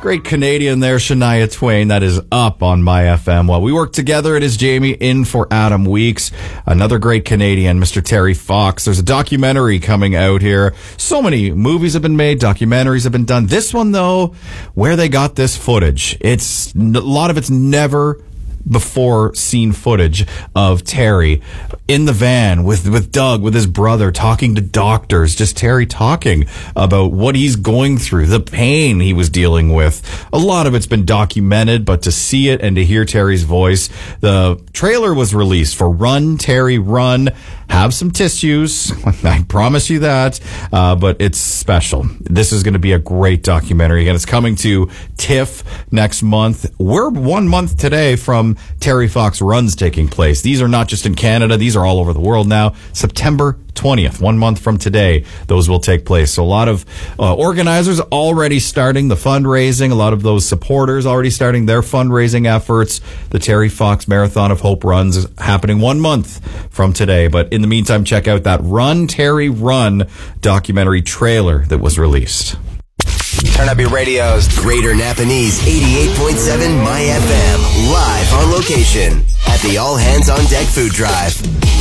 Great Canadian there, Shania Twain. That is up on My FM. While we work together, it is Jamie in for Adam Weeks. Another great Canadian, Mr. Terry Fox. There's a documentary coming out here. So many movies have been made, documentaries have been done. This one, though, where they got this footage, a lot of it's never before seen footage of Terry in the van with Doug, with his brother, talking to doctors, just Terry talking about what he's going through, the pain he was dealing with. A lot of it's been documented, but to see it and to hear Terry's voice, the trailer was released for Run, Terry, Run. Have some tissues, I promise you that, but it's special. This is going to be a great documentary. Again, it's coming to TIFF next month. We're 1 month today from Terry Fox Runs taking place. These are not just in Canada, these are all over the world now. September 20th, 1 month from today, those will take place. So a lot of organizers already starting the fundraising, a lot of those supporters already starting their fundraising efforts. The Terry Fox Marathon of Hope runs is happening 1 month from today. But in the meantime, check out that Run, Terry, Run documentary trailer that was released. Turn up your radios. Greater Napanese 88.7 My FM. Live on location at the All Hands on Deck Food Drive.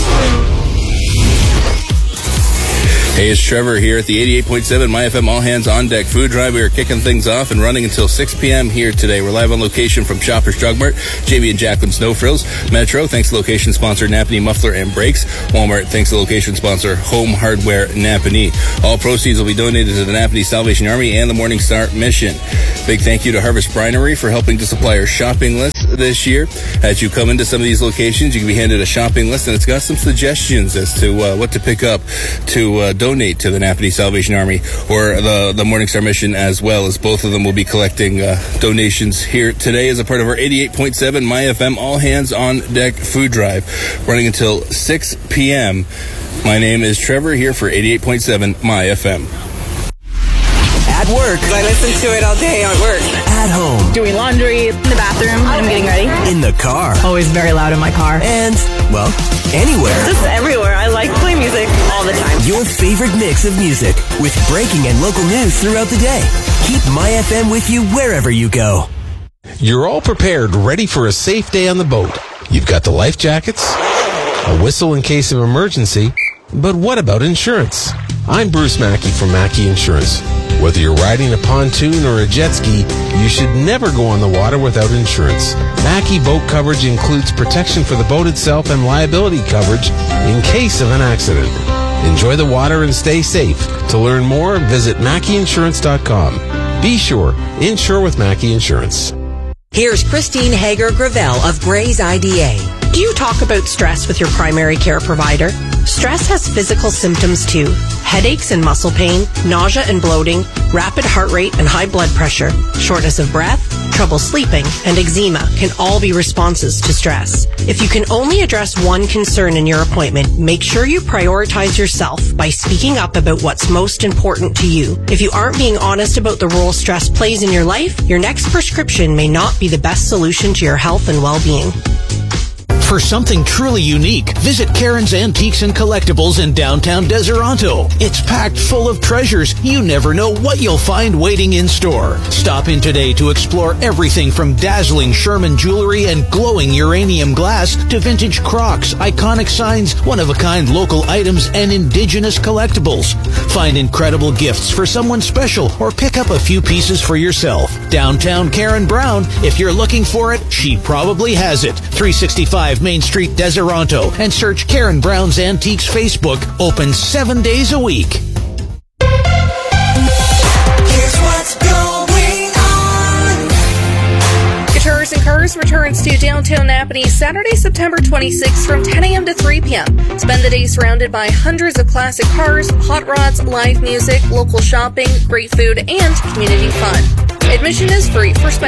Hey, it's Trevor here at the 88.7 My FM All Hands on Deck Food Drive. We are kicking things off and running until 6 p.m. here today. We're live on location from Shoppers Drug Mart, Jamie and Jacqueline Snow Frills. Metro, thanks to location sponsor Napanee Muffler and Brakes. Walmart, thanks to location sponsor Home Hardware Napanee. All proceeds will be donated to the Napanee Salvation Army and the Morning Star Mission. Big thank you to Harvest Brinery for helping to supply our shopping list this year. As you come into some of these locations, you can be handed a shopping list, and it's got some suggestions as to what to pick up to donate to the Napanee Salvation Army or the Morning Star Mission, as well as both of them will be collecting donations here today as a part of our 88.7 My FM All Hands on Deck Food Drive, running until 6 p.m. My name is Trevor here for 88.7 My FM. At work. I listen to it all day at work. At home. Doing laundry, in the bathroom when I'm getting ready. In the car. Always very loud in my car. And, well, anywhere. Just everywhere. I like playing music all the time. Your favorite mix of music with breaking and local news throughout the day. Keep My FM with you wherever you go. You're all prepared, ready for a safe day on the boat. You've got the life jackets, a whistle in case of emergency, but what about insurance? I'm Bruce Mackey from Mackey Insurance. Whether you're riding a pontoon or a jet ski, you should never go on the water without insurance. Mackey boat coverage includes protection for the boat itself and liability coverage in case of an accident. Enjoy the water and stay safe. To learn more, visit MackeyInsurance.com. Be sure, insure with Mackey Insurance. Here's Christine Hager-Gravel of Gray's IDA. Do you talk about stress with your primary care provider? Stress has physical symptoms too. Headaches and muscle pain, nausea and bloating, rapid heart rate and high blood pressure, shortness of breath, trouble sleeping, and eczema can all be responses to stress. If you can only address one concern in your appointment, make sure you prioritize yourself by speaking up about what's most important to you. If you aren't being honest about the role stress plays in your life, your next prescription may not be the best solution to your health and well-being. For something truly unique, visit Karen's Antiques and Collectibles in downtown Deseronto. It's packed full of treasures. You never know what you'll find waiting in store. Stop in today to explore everything from dazzling Sherman jewelry and glowing uranium glass to vintage Crocs, iconic signs, one-of-a-kind local items, and indigenous collectibles. Find incredible gifts for someone special or pick up a few pieces for yourself. Downtown Karen Brown, if you're looking for it, she probably has it. 365 Main Street, Deseronto, and search Karen Brown's Antiques Facebook, open 7 days a week. Here's what's going on. Guitars and Cars returns to downtown Napanee Saturday, September 26th from 10 a.m. to 3 p.m. Spend the day surrounded by hundreds of classic cars, hot rods, live music, local shopping, great food, and community fun. Admission is free for